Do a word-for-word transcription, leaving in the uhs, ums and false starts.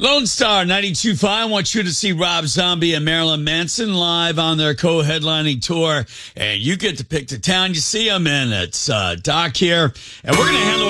Lone Star ninety-two point five wants you to see Rob Zombie and Marilyn Manson live on their co-headlining tour. And you get to pick the town you see them in. It's uh, Doc here. And we're going to handle